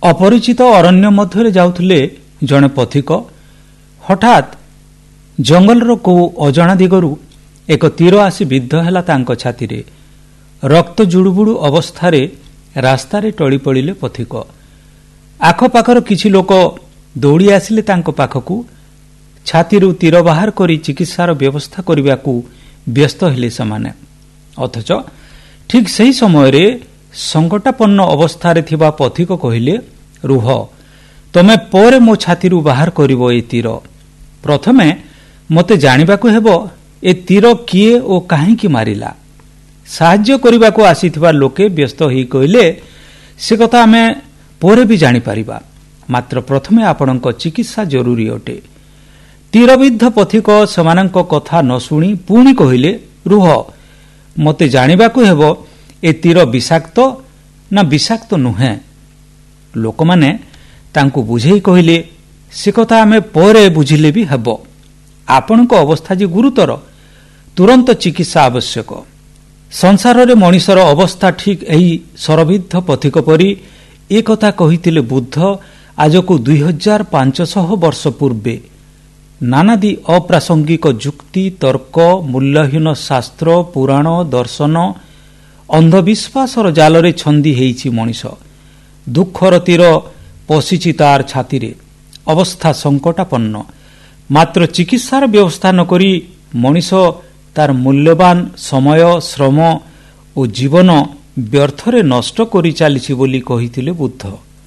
अपरिचित अरण्य मध्य जाउथिले जणे पथिक हठात जंगलर को अजणा दिगरु एक तीर आसी विद्ध हैला तांको छाती रे। रक्त जुड़ुबुड़ु अवस्थारे रास्तारे टळी पड़िले पथिक। आखपाखर किछि लोक दौड़ी आसिले तांको पाखकु। छातीरु तीर बाहर करी चिकित्सार व्यवस्था करिबाकू व्यस्त हेले समाने। अथच ठीक सही समय रे संकटापन्न अवस्थारे थिबा पथिक कहिले, रुह तमे परे मो छातीरु बाहर करिवो ए तीर। प्रथमे मते जानिबाकू हेबो ए तीर किए ओ काहेकि मारिला। साहाय्य करिबाकू आसीथिबा लोके व्यस्त होई कहिले, से कथा आमे परे भी जानि पारिबा, मात्र प्रथमे आपणक चिकित्सा जरूरी अटे। तीरबिद्ध पथिक समानक कथा न सुनी पुणी कहिले, रुह मते जानिबाकू हेबो ए तीर विषाक्त ना विषाक्त नुहे। लोकमाने तांकु बुझेई कहिले, से कथा आमे परे बुझिले भी हेबो। आपणक अवस्था जे गुरुतर, तुरंत चिकित्सा आवश्यक। संसार रे मनीषर अवस्था ठीक एही सरबिद्ध पथिक परी ए कथा कहिथिले बुद्ध आजकु 2500 वर्ष पूर्वे। नानादी अप्रासंगिक जुक्ति तर्क, मूल्यहीन शास्त्र, पुराण, दर्शन, अंधविश्वासर जालरे छंदी हेइछि मनीष। दुखर तीर पशिछि तार छाती रे। अवस्था संकटापन्न, मात्र चिकित्सार व्यवस्था न करी मनीष तार मूल्यवान समय, श्रम और जीवन व्यर्थरे नष्ट करी चलिछि बोली कहिथिले बुद्ध।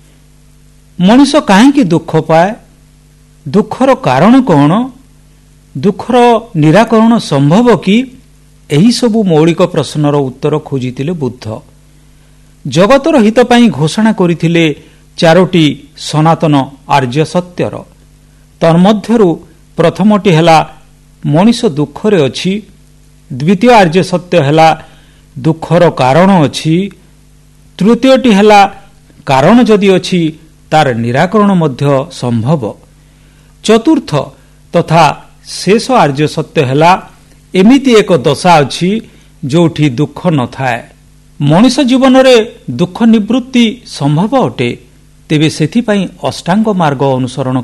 मनीष काहेकि दुख पाए? दुखर कारण कौन? दुखर निराकरण संभव कि? एही सबु मौलिक प्रश्नर उत्तर खोजिथिले बुद्ध। जगतर हित पई घोषणा करिथिले 4टी सनातन आर्य सत्यर। तन्मध्यरु प्रथमटी हेला मनीष दुखरे अछि। द्वितीय आर्य सत्य हेला दुखर कारण अछि। तृतीयटी हेला कारण जदि अछि तार निराकरण मध्य संभव। चतुर्थ तथा शेष आर्य सत्य हेला एमिति एक दशा अछि जोठी दुख न थाए। मनीष जीवन रे दुख निवृत्ति संभव अटे, तेबे सेथि पई अष्टांग मार्ग अनुसरण